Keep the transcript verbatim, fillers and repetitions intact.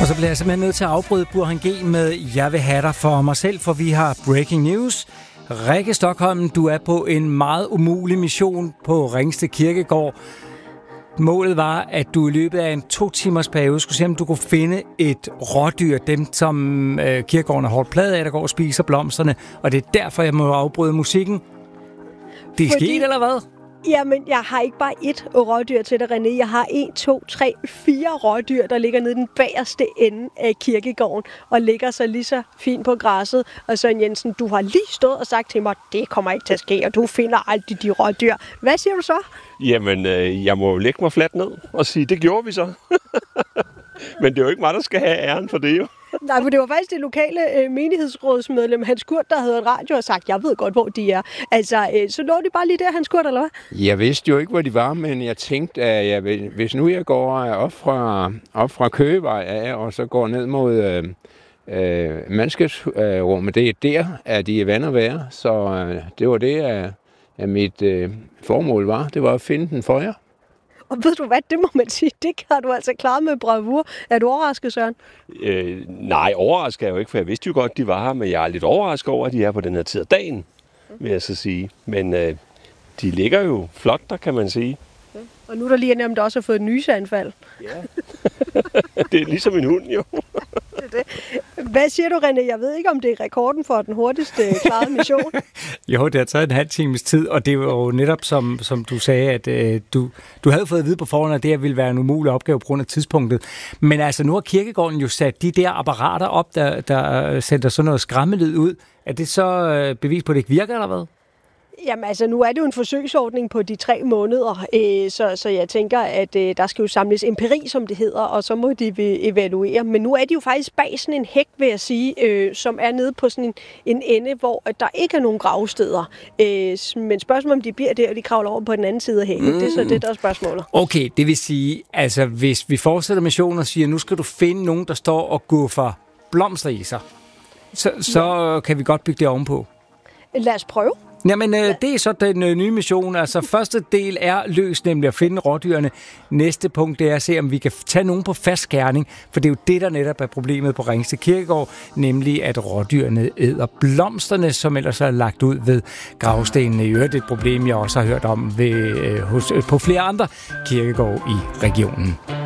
Og så bliver jeg simpelthen nødt til at afbryde Burhan G med Jeg vil have dig for mig selv, for vi har breaking news. Rikke Stockholm, du er på en meget umulig mission på Ringsted Kirkegård. Målet var, at du i løbet af en to timers periode skulle se, om du kunne finde et rådyr, dem som øh, kirkegården er hårdt pladet af, der går og spiser blomsterne. Og det er derfor, jeg må afbryde musikken. Det er Fordi... sket, eller hvad? Jamen, jeg har ikke bare ét rådyr til dig, René. Jeg har en, to, tre, fire rådyr, der ligger nede i den bagerste ende af kirkegården og ligger så lige så fint på græsset. Og Søren Jensen, du har lige stået og sagt til mig, det kommer ikke til at ske, og du finder altid de rådyr. Hvad siger du så? Jamen, øh, jeg må lægge mig fladt ned og sige, det gjorde vi så. Men det er jo ikke mig, der skal have æren for det jo. Nej, for det var faktisk det lokale øh, menighedsrådsmedlem, Hans Kurt, der havde et radio og sagt, jeg ved godt, hvor de er. Altså, øh, så lå de bare lige der, Hans Kurt, eller hvad? Jeg vidste jo ikke, hvor de var, men jeg tænkte, at jeg, hvis nu jeg går op fra, op fra Køgevej af, og så går ned mod øh, øh, mandskabsrummet, det er der, at de er vand og vejr. Så øh, det var det, at, at mit øh, formål var. Det var at finde den for jer. Og ved du hvad, det må man sige, det har du altså klaret med bravur. Er du overrasket, Søren? Øh, nej, overrasket er jeg jo ikke, for jeg vidste jo godt, de var her, men jeg er lidt overrasket over, at de er på den her tid af dagen, vil jeg så sige. Men øh, de ligger jo flot der, kan man sige. Ja. Og nu er der lige nemt også har fået et nyseanfald. Ja, det er ligesom en hund jo. Hvad siger du, René? Jeg ved ikke, om det er rekorden for den hurtigste klarede mission. Jo, det har taget en halv times tid, og det var jo netop, som, som du sagde, at øh, du, du havde fået at vide på forhånd, at det her ville være en umulig opgave på grund af tidspunktet. Men altså, nu har kirkegården jo sat de der apparater op, der, der sætter sådan noget skræmmelyd ud. Er det så øh, bevis på, at det ikke virker, eller hvad? Jamen altså, nu er det jo en forsøgsordning på de tre måneder, øh, så, så jeg tænker, at øh, der skal jo samles empiri, som det hedder, og så må de evaluere. Men nu er de jo faktisk bag sådan en hæk, vil jeg sige, øh, som er nede på sådan en, en ende, hvor der ikke er nogen gravsteder. Øh, men spørgsmålet om de bliver der, og de kravler over på den anden side af hækken, mm. det er så det, der er spørgsmålet. Okay, det vil sige, altså hvis vi fortsætter missionen og siger, nu skal du finde nogen, der står og guffer blomster i sig, så, så ja. kan vi godt bygge det ovenpå. Lad os prøve. Jamen, øh, det er så den øh, nye mission. Altså, første del er løst, nemlig at finde rådyrene. Næste punkt, det er at se, om vi kan tage nogen på fast gerning, for det er jo det, der netop er problemet på Ringsted Kirkegård, nemlig at rådyrene æder blomsterne, som ellers er lagt ud ved gravstenene. I øvrigt et problem, jeg også har hørt om ved, øh, hos, øh, på flere andre kirkegårde i regionen.